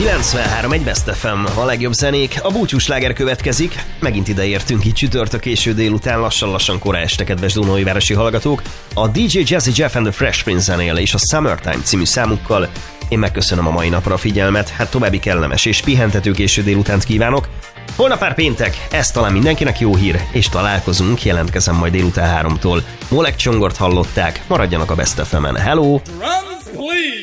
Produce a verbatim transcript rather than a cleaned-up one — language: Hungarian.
kilencvenhárom egy Best ef em, a legjobb zenék, a búcsúsláger következik. Megint ide értünk itt csütörtök késő délután, lassan-lassan kora este, kedves Dunaújvárosi hallgatók. A dé dzsé Jazzy Jeff and the Fresh Prince zenél és a Summertime című számukkal. Én megköszönöm a mai napra a figyelmet, hát további kellemes és pihentető késő délutánt kívánok. Holnap már péntek, ez talán mindenkinek jó hír, és találkozunk, jelentkezem majd délután háromtól. Molek Csongort hallották, maradjanak a Best ef emen. Hello! Drums, please!